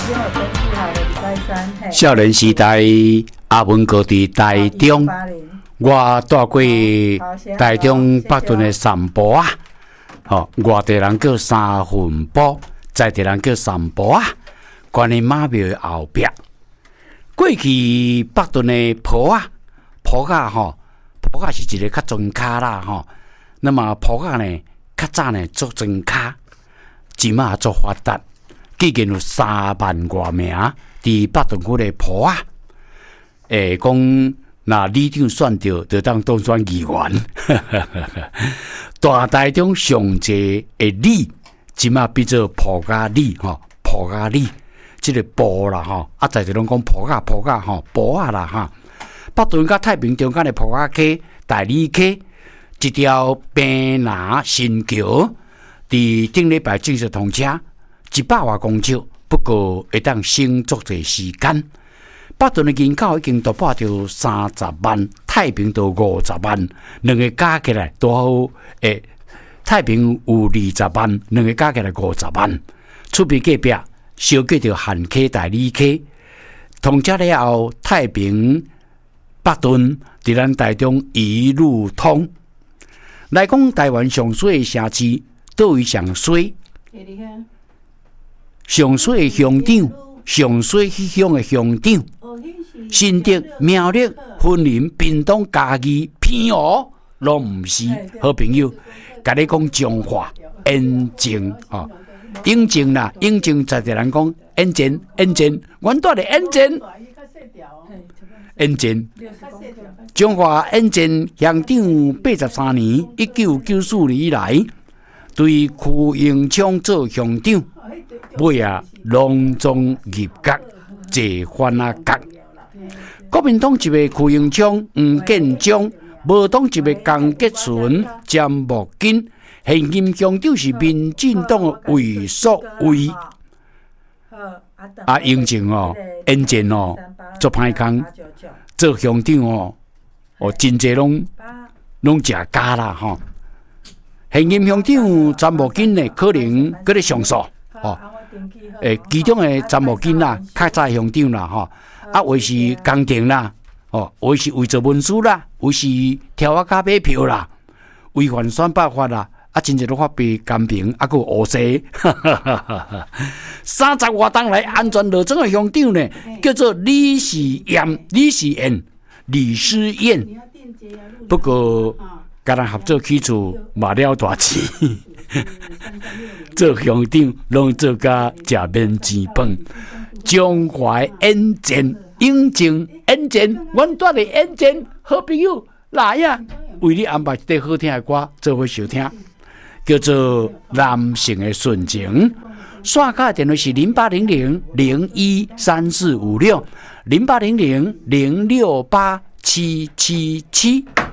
少年时代，阿文哥伫台中，我带过台中北屯的三步啊，外地人叫三分埔，在地人叫三步啊。观音妈庙的后壁，过去北屯的埔啊，埔啊埔啊是一个较庄卡啦那么埔啊呢，较早呢做庄卡，即马做发达，已经有3万多名。伫北屯区的埔啊，讲那里长选到，就当选议员。大台中上济的里，即马变做埔甲里埔甲里，即个埔啦在地拢讲埔甲埔啊啦北屯甲太平中间的埔甲溪、大里溪，一条平南新桥，伫顶礼拜正式通车，100多公尺。不过会当省足侪时间。北屯的人口已经突破到30万，太平都50万，两个加起来多好。太平有20万，两个加起来50万。厝边隔壁小过着汉溪、大里溪，通车了后，太平、北屯伫咱台中一路通。来讲台湾上水的城市，倒位上水？上水的乡长，上水乡的乡长，新竹、苗栗、云林、屏东、嘉义、偏湖，拢毋是好朋友。甲你讲彰化、延靖永靖啦，永靖在地人讲延靖，阮住咧延靖，延靖。彰化延靖乡长83年，1994年以来，对区英昌做乡长。尾啊，隆中入阁，坐番啊阁。国民党一个区英昌、吴建章，无党一个江杰纯、詹木金，现任乡长是民进党的魏淑慧。永靖延靖做歹工，做乡长真济拢食假啦现任乡长詹木金呢，可能搁咧上诉其中的詹木金啦，较早乡长啦为是工程啦，为是为做文书啦，为是挑假买票啦，违反选罢法啦，真侪都发被监评，还有乌西，30多档来安全落庄的乡长呢，叫做李时燕，不过甲人合作起厝，嘛了大钱。做乡长拢做甲食面钱饭，彰化延靖、永靖、延靖，阮住咧延靖，好朋友来呀！为你安排一首好听的歌，做伙收听，叫做《男性的纯情》。线卡电话是0800013456，0800068777。